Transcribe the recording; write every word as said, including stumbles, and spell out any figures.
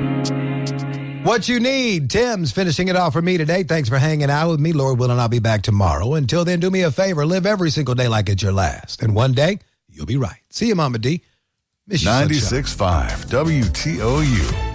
What you need. Tim's finishing it off for me today. Thanks for hanging out with me. Lord willing, I'll be back tomorrow. Until then, do me a favor. Live every single day like it's your last. And one day, you'll be right. See you, Mama D. Miss you, ninety-six point five W T O U.